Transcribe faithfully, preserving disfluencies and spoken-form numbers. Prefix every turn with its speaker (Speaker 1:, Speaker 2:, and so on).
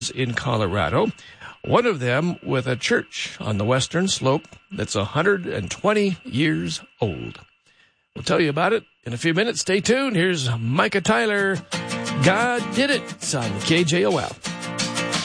Speaker 1: in Colorado, one of them with a church on the western slope that's one hundred twenty years old. We'll tell you about it in a few minutes. Stay tuned. Here's Micah Tyler. God Did It. It's on K J O L.